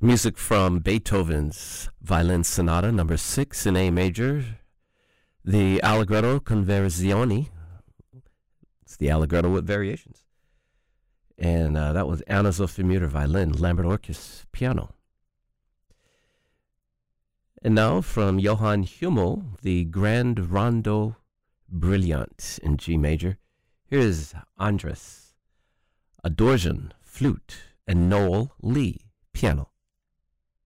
Music from Beethoven's Violin Sonata number 6 in A major, the Allegretto con Variazioni. It's the Allegretto with variations. And that was Anna Sophie Mutter, violin, Lambert Orchis, piano. And now from Johann Hummel, the Grand Rondo Brilliant in G major. Here's Andres Adorjan, flute, and Noel Lee, piano.